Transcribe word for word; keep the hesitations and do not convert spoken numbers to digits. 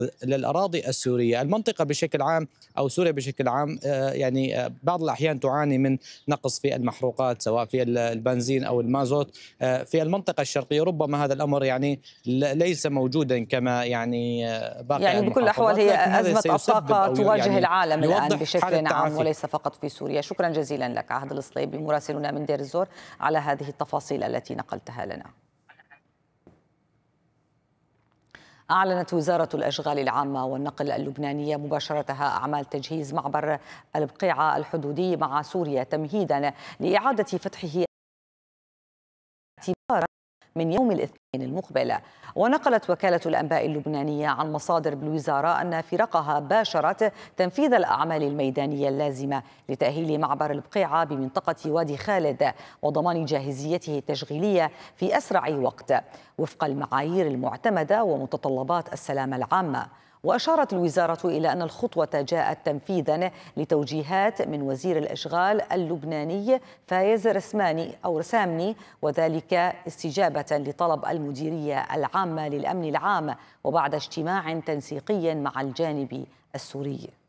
للأراضي السورية. المنطقة بشكل عام أو سوريا بشكل عام آه، يعني آه، بعض الأحيان تعاني من نقص في المحروقات سواء في ال- البنزين أو المازوت. آه، في المنطقة الشرقية ربما هذا الأمر يعني ل- ليس موجودا كما يعني آه، باقي يعني بكل الأحوال المحافظات، هي لكن هذا أزمة سيسبب الطاقة أو ي- تواجه يعني العالم الآن يوضح حالة بشكل عام تعافي. وليس فقط في سوريا. شكرا جزيلا لك عهد الصليبي مراسلنا من دير الزور على هذه التفاصيل التي نقلتها لنا. أعلنت وزارة الأشغال العامة والنقل اللبنانية مباشرتها أعمال تجهيز معبر البقيعة الحدودي مع سوريا تمهيدا لإعادة فتحه اعتبارا من يوم الاثنين المقبل. ونقلت وكالة الأنباء اللبنانية عن مصادر بالوزارة أن فرقها باشرت تنفيذ الأعمال الميدانية اللازمة لتأهيل معبر البقيعة بمنطقة وادي خالد وضمان جاهزيته التشغيلية في أسرع وقت وفق المعايير المعتمدة ومتطلبات السلامة العامة. وأشارت الوزارة إلى أن الخطوة جاءت تنفيذا لتوجيهات من وزير الأشغال اللبناني فايز رسماني أو رسامني، وذلك استجابة لطلب المديرية العامة للأمن العام وبعد اجتماع تنسيقي مع الجانب السوري.